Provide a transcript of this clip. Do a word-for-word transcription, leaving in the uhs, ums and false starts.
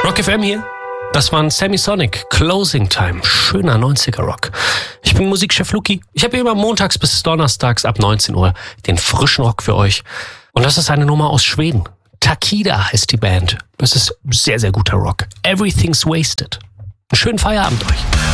Rock F M hier. Das waren Semisonic, Closing Time, schöner neunziger Rock. Ich bin Musikchef Luki. Ich habe immer montags bis donnerstags ab neunzehn Uhr den frischen Rock für euch. Und das ist eine Nummer aus Schweden. Takida heißt die Band. Das ist sehr, sehr guter Rock. Everything's Wasted. Einen schönen Feierabend euch.